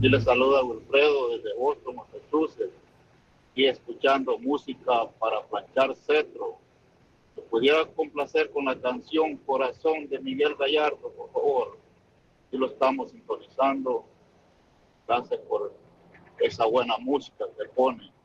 Y les saluda Wilfredo desde Boston, Massachusetts, y escuchando música para planchar cetro. ¿Me pudiera complacer con la canción Corazón de Miguel Gallardo, por favor? Y lo estamos sintonizando. Gracias por esa buena música que pone.